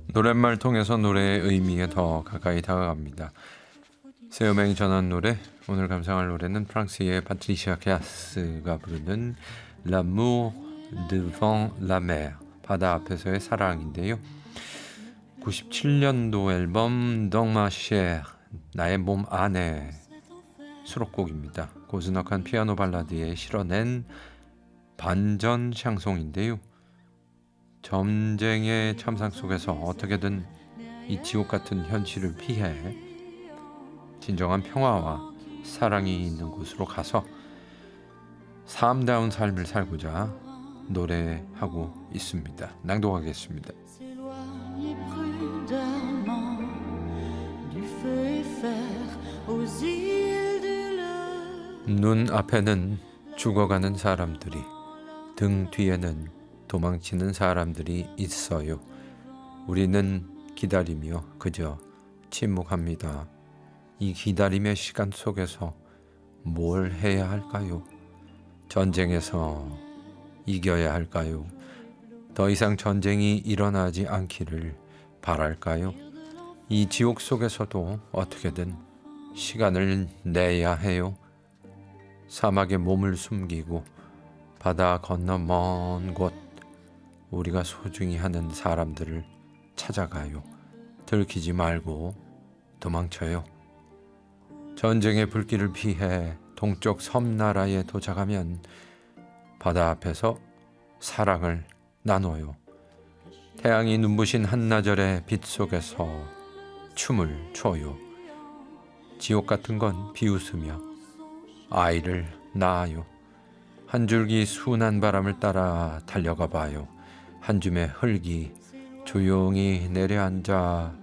노랫말 통해서 노래의 의미에 더 가까이 다가갑니다. 새음행이 전한 노래, 오늘 감상할 노래는 프랑스의 파트리시아 캐스가 부르는 L'amour devant la mer, 바다 앞에서의 사랑인데요. 97년도 앨범 Dans ma chair, 나의 몸 안에 수록곡입니다. 고즈넉한 피아노 발라드에 실어낸 반전 샹송인데요. 전쟁의 참상 속에서 어떻게든 이 지옥 같은 현실을 피해 진정한 평화와 사랑이 있는 곳으로 가서 삶다운 삶을 살고자 노래하고 있습니다. 낭독하겠습니다. 눈 앞에는 죽어가는 사람들이, 등 뒤에는 도망치는 사람들이 있어요. 우리는 기다리며 그저 침묵합니다. 이 기다림의 시간 속에서 뭘 해야 할까요? 전쟁에서 이겨야 할까요? 더 이상 전쟁이 일어나지 않기를 바랄까요? 이 지옥 속에서도 어떻게든 시간을 내야 해요. 사막에 몸을 숨기고 바다 건너 먼 곳, 우리가 소중히 하는 사람들을 찾아가요. 들키지 말고 도망쳐요. 전쟁의 불길을 피해 동쪽 섬나라에 도착하면 바다 앞에서 사랑을 나눠요. 태양이 눈부신 한나절의 빛 속에서 춤을 춰요. 지옥 같은 건 비웃으며 아이를 낳아요. 한 줄기 순한 바람을 따라 달려가 봐요. 한 줌의 흙이 조용히 내려앉아